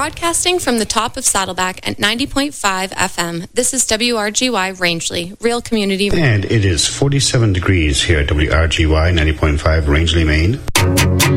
Broadcasting from the top of Saddleback at 90.5 FM, this is WRGY Rangeley, Real Community. And it is 47 degrees here at WRGY 90.5 Rangeley, Maine.